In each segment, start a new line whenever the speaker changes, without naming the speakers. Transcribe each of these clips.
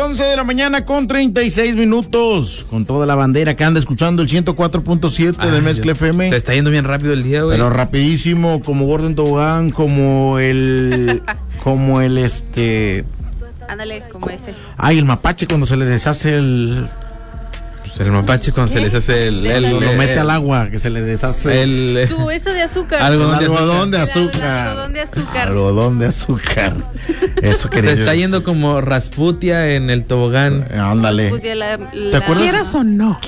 11 de la mañana con 36 minutos. Con toda la bandera que anda escuchando el 104.7 de Mezcla FM.
Se está yendo bien rápido el día, güey.
Pero rapidísimo, como Gordon Tobogán, como el
Ándale, como ese.
Ay, el mapache cuando se le deshace el
mapache cuando se les hace
lo mete al agua, que se le deshace
su esto de azúcar.
Algodón de azúcar. Algodón de azúcar. Eso que
se está yendo como Rasputia en el tobogán.
Ándale.
¿Te
acuerdas?
¿Quieras o no?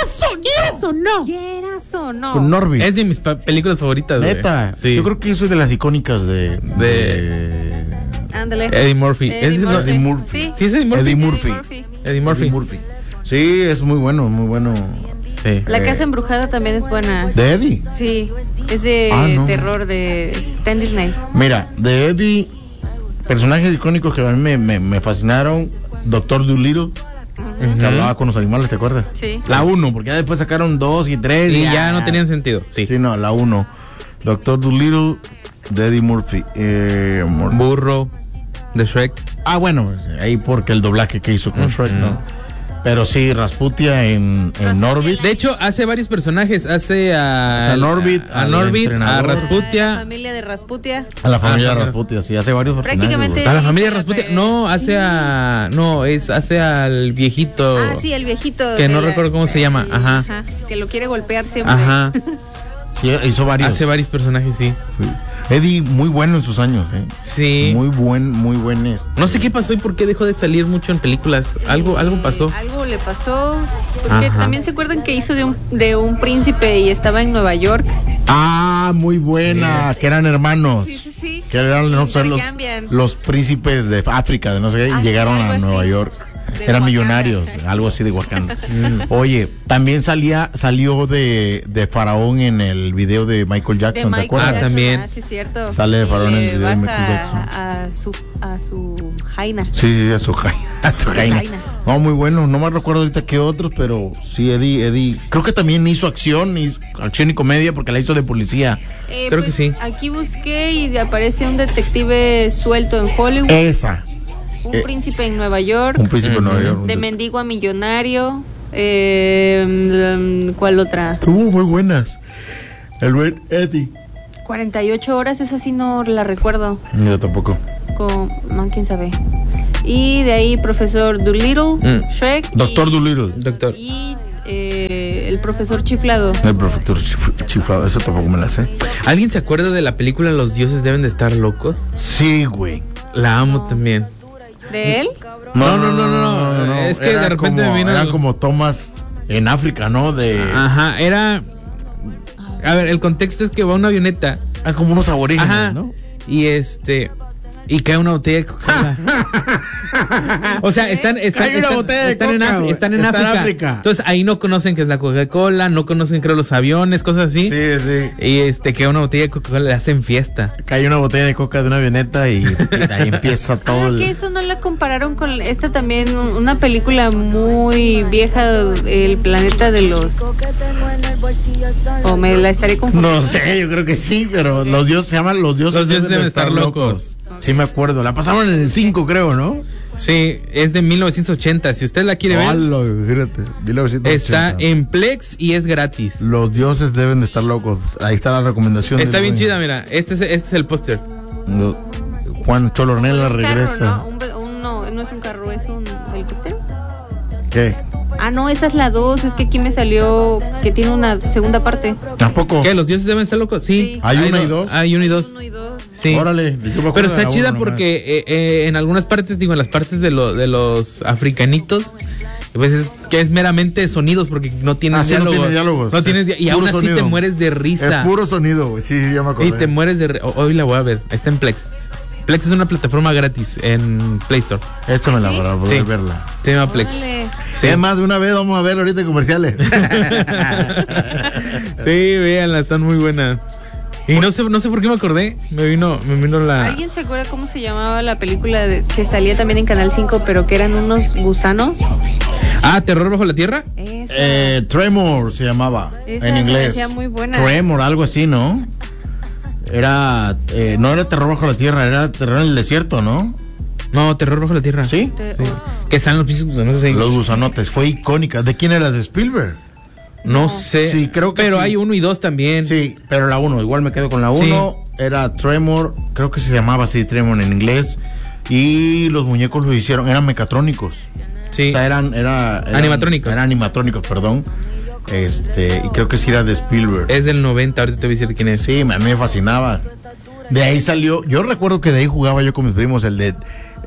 Con Norbit.
Es de mis películas favoritas, güey.
Neta.
Sí.
Yo creo que eso es de las icónicas de
Ándale.
Eddie Murphy.
Eddie Murphy.
Sí,
es Eddie Murphy.
Eddie Murphy. Sí, es muy bueno, muy bueno.
Sí.
La casa embrujada también es buena.
¿De Eddie?
Sí, es de terror, está en Disney.
Mira, de Eddie, personajes icónicos que a mí me fascinaron. Doctor Dolittle, que hablaba con los animales, ¿te acuerdas?
Sí.
La 1, porque ya después sacaron 2 y 3.
Y ya no tenían sentido. Sí,
no, la 1. Doctor Dolittle, de Eddie Murphy.
Burro, de Shrek.
Bueno, ahí porque el doblaje que hizo con Shrek, ¿no? Pero sí, Rasputia en Norbit.
De hecho, hace varios personajes. Hace a
Norbit,
a Rasputia.
A la familia de Rasputia.
A la familia de Rasputia, sí, hace varios personajes.
Prácticamente.
A la familia de Rasputia. No, hace al viejito.
Sí, el viejito.
Que no recuerdo cómo se llama. Ajá.
Que lo quiere golpear siempre.
Ajá.
Sí, hizo varios.
Hace varios personajes, sí.
Eddie, muy bueno en sus años, ¿eh?
Sí.
Muy buen.
No sé qué pasó y por qué dejó de salir mucho en películas. Algo pasó.
Algo le pasó. Porque también se acuerdan que hizo de un príncipe y estaba en Nueva York.
Muy buena. Que eran hermanos.
Sí.
Que eran los príncipes de África, de no sé qué, y llegaron a Nueva York. Eran Wakanda, millonarios, algo así de Wakanda. Oye, también salió de Faraón en el video de Michael Jackson, ¿te acuerdas?
También.
Sí, cierto.
Sale de Faraón en el video de Michael Jackson.
A su jaina.
Sí, a su jaina. No, muy bueno. No me recuerdo ahorita qué otros, pero sí, Eddie. Creo que también hizo acción y comedia porque la hizo de policía.
Creo que sí.
Aquí busqué y aparece un detective suelto en Hollywood.
Esa.
Un príncipe en Nueva York.
Un príncipe en Nueva York.
De mendigo a millonario. ¿Cuál otra?
Tuvo muy buenas. El buen Eddie.
48 horas, esa sí no la recuerdo.
Yo tampoco.
¿Quién sabe? Y de ahí Profesor Dolittle, Shrek.
Doctor Dolittle.
Doctor.
Y el profesor chiflado.
El profesor chiflado, eso tampoco me la sé.
¿Alguien se acuerda de la película Los dioses deben de estar locos?
Sí, güey.
La amo también.
¿De él?
No. Es que de repente me vino.
Eran como tomas en África, ¿no?
Ajá, era. A ver, el contexto es que va una avioneta.
Como unos aborígenes, ¿no?
Y cae una botella de Coca-Cola. O sea, están en África. Entonces ahí no conocen qué es la Coca-Cola, no conocen, creo, los aviones, cosas así.
Sí.
Y cae una botella de Coca-Cola, le hacen fiesta.
Cae una botella de coca de una avioneta y ahí empieza todo.
Que eso no la compararon con esta también, una película muy vieja, El planeta de los... ¿O me la estaré confundiendo?
No sé, yo creo que sí, pero los dioses deben estar locos. Sí, me acuerdo. La pasaron en el 5, creo, ¿no?
Sí, es de 1980. Si usted la quiere ver,
fíjate, 1980.
Está en Plex y es gratis.
Los dioses deben de estar locos. Ahí está la recomendación.
Está bien chida, mira. Este es el póster.
Juan Cholornela regresa.
No es un carro, es un helicóptero.
¿Qué?
No, esa es la 2. Es que aquí me salió que tiene una segunda parte.
¿Tampoco?
¿Qué? ¿Los dioses deben estar locos? Sí.
¿Hay una y dos?
Hay 1 y 2. Sí.
Órale.
Pero está chida porque en algunas partes, en las partes de los africanitos, pues es meramente sonidos porque no tienen diálogos.
No tiene diálogos.
Y aún así te mueres de risa.
Es puro sonido, güey. Sí, ya me acordé.
Y te mueres de risa. Hoy la voy a ver. Está en Plex. Plex es una plataforma gratis en Play Store.
Échamela para poder verla.
Se llama Plex.
Sí. Además, de una vez vamos a verla ahorita en comerciales.
Sí, véanla, están muy buenas. Y no sé por qué me acordé. Me vino la...
¿Alguien se acuerda cómo se llamaba la película que salía también en Canal 5, pero que eran unos gusanos?
¿Terror bajo la tierra?
Tremor se llamaba.
Esa
en inglés.
Se me hacía muy buena.
Tremor, algo así, ¿no? No era terror bajo la tierra, era terror en el desierto, ¿no?
No, Terror bajo la tierra.
¿Sí?
Que están los pinches gusanotes ahí.
Los gusanotes, fue icónica. ¿De quién era? ¿De Spielberg?
No sé.
Sí, creo que
pero
sí.
hay 1 y 2 también.
Sí, pero la 1, igual me quedo con la 1. Sí. Era Tremor, creo que se llamaba así, Tremor en inglés. Y los muñecos lo hicieron, eran mecatrónicos.
Sí.
O sea, eran
animatrónicos.
Eran animatrónicos, perdón. Y creo que sí era de Spielberg.
Es del 90, ahorita te voy a decir quién es.
Sí, a mí me fascinaba. De ahí salió, yo recuerdo que de ahí jugaba yo con mis primos, el de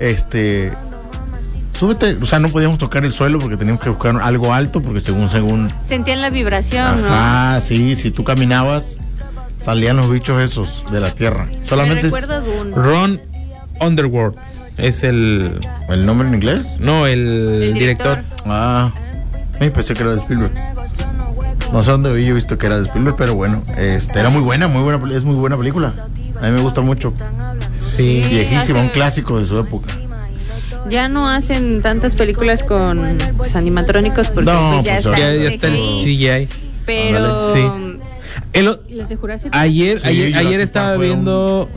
súbete, o sea, no podíamos tocar el suelo porque teníamos que buscar algo alto porque según
sentían la vibración, ¿no?
Ah, sí, si tú caminabas salían los bichos esos de la tierra. Solamente
me recuerda Dune.
Ron Underwood es el
nombre en inglés.
No, el director.
Ah, pensé que era de Spielberg. No sé dónde yo he visto que era de Spielberg, pero bueno, era muy buena, es muy buena película. A mí me gusta mucho.
Sí,
viejísima, un clásico de su época.
Ya no hacen tantas películas con animatrónicos porque ya está
el CGI.
Pero
sí.
¿Las de Jurassic?
Ayer estaba viendo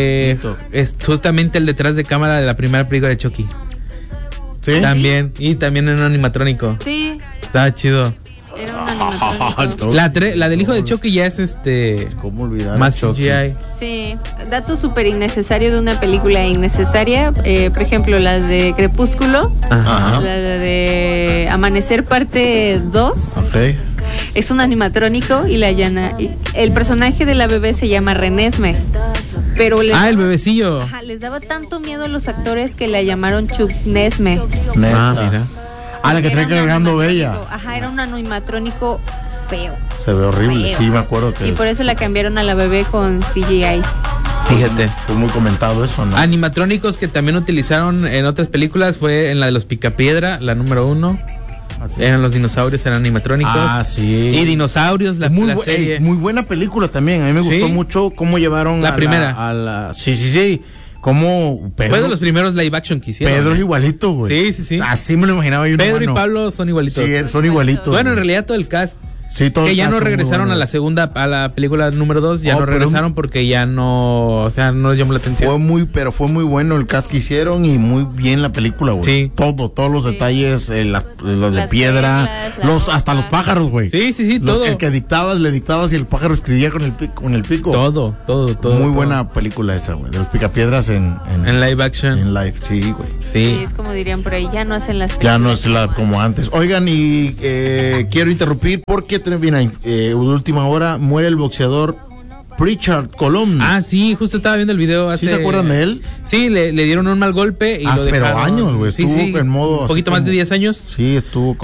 justamente el detrás de cámara de la primera película de Chucky.
¿Sí?
También, y también en un animatrónico.
Sí.
Estaba chido.
Era un animatrónico.
La del hijo de Chucky ya es
¿Cómo olvidar
más CGI.
Sí, dato súper innecesario de una película innecesaria. Por ejemplo, las de Crepúsculo.
Ajá.
La de Amanecer parte 2.
Okay.
Es un animatrónico y el personaje de la bebé se llama Renesme. Pero
el bebecillo.
Ajá, les daba tanto miedo a los actores que la llamaron Chucknesme.
Mira. La que trae cargando Bella.
Ajá, era un animatrónico feo.
Se ve horrible, feo. Sí, me acuerdo que.
Y por eso la cambiaron a la bebé con CGI.
Fíjate.
Fue muy comentado eso, ¿no?
Animatrónicos que también utilizaron en otras películas fue en la de los Picapiedra, la número 1. Eran los dinosaurios, eran animatrónicos.
Ah, sí.
Y dinosaurios, la serie.
Muy buena película también. A mí me gustó mucho cómo llevaron
la primera.
Sí. Como Pedro.
Fue de los primeros live action que hicieron.
Pedro es igualito, güey.
Sí.
Así me lo imaginaba yo.
Pedro y Pablo son igualitos.
Sí, son igualitos.
Bueno, en realidad todo el cast.
Sí, todo
que ya no regresaron a la película número 2, ya no regresaron porque ya no, o sea, no les llamó la atención. Fue
muy bueno el cast que hicieron y muy bien la película, güey.
Sí.
Todos los detalles, los de piedra, hasta los pájaros, güey.
Sí, todo.
El que le dictabas y el pájaro escribía con el pico.
Todo.
Muy buena película esa, güey, de los Picapiedras en
live action.
En live, sí, güey.
Sí, es como dirían por ahí, ya no hacen las películas.
Ya no es como antes. Oigan, y quiero interrumpir porque última hora muere el boxeador Pritchard Colón.
Ah, sí, justo estaba viendo el video hace...
¿Sí se acuerdan de él?
Sí, le dieron un mal golpe y lo dejaron.
Pero años, güey.
Sí,
en modo...
Un poquito más de 10 años.
Sí, estuvo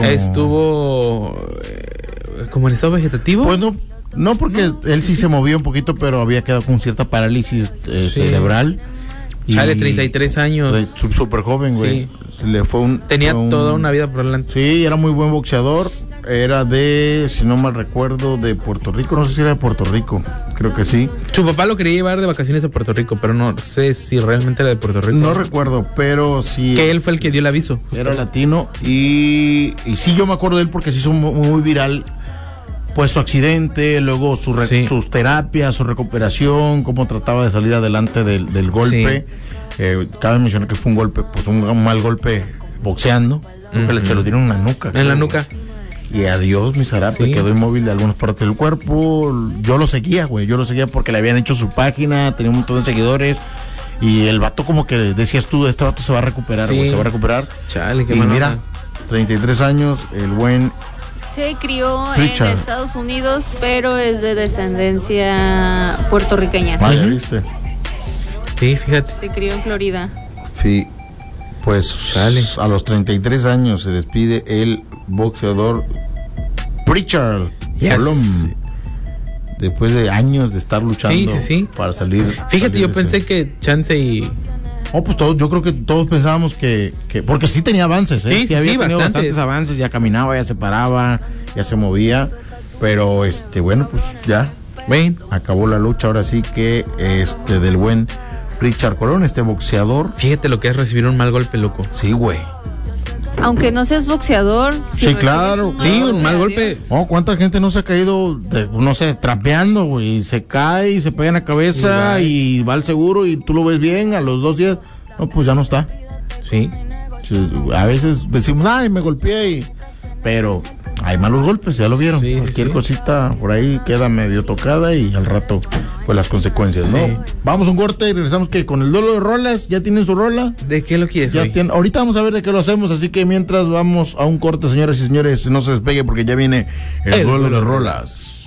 como en estado vegetativo.
Pues no porque él sí se movió un poquito, pero había quedado con cierta parálisis cerebral.
Sale 33 años.
Súper joven, güey.
Sí. Tenía toda una vida por delante.
Sí, era muy buen boxeador. Era si no mal recuerdo, de Puerto Rico. No sé si era de Puerto Rico. Creo que sí.
Su papá lo quería llevar de vacaciones a Puerto Rico, pero no sé si realmente era de Puerto Rico.
No recuerdo, pero sí.
Que él fue el que dio el aviso.
Era latino y sí, yo me acuerdo de él porque se hizo muy viral. Pues su accidente, luego sus terapias, su recuperación, cómo trataba de salir adelante del golpe. Sí. Cabe mencionar que fue un golpe, pues un mal golpe boxeando. Creo que se lo dieron en la nuca.
En la nuca.
Y adiós, mi zarape, quedó inmóvil de algunas partes del cuerpo. Yo lo seguía, güey, porque le habían hecho su página, tenía un montón de seguidores. Y el vato como que decías tú, este vato se va a recuperar, güey, se va a recuperar.
Chale, qué
y mira, 33 años, el buen...
Se crió Pritchard en Estados Unidos, pero es de descendencia puertorriqueña.
Vaya, ¿viste?
Sí, fíjate.
Se crió en Florida.
Sí, pues a los 33 años se despide el boxeador Pritchard Colón. Después de años de estar luchando para salir.
Fíjate, yo pensé que chance y...
pues yo creo que todos pensábamos que porque sí tenía avances,
sí
había tenido bastantes avances, ya caminaba, ya se paraba, ya se movía, pero bueno, pues ya acabó la lucha, ahora sí que del buen Pritchard Colón, este boxeador.
Fíjate lo que es recibir un mal golpe, loco.
Sí, güey.
Aunque no seas boxeador.
Sí, claro.
Un mal golpe.
¿Cuánta gente no se ha caído, trapeando, güey? Y se cae y se pega en la cabeza y va al seguro y tú lo ves bien, a los 2 días, pues ya no está.
Sí.
A veces decimos, ay, me golpeé, pero hay malos golpes, ya lo vieron. Sí, cualquier cosita por ahí queda medio tocada y al rato, pues las consecuencias, ¿no? Vamos a un corte y regresamos que con el duelo de rolas. ¿Ya tienen su rola?
¿De qué lo quieres?
Ahorita vamos a ver de qué lo hacemos, así que mientras vamos a un corte, señoras y señores, no se despegue porque ya viene el duelo de rolas.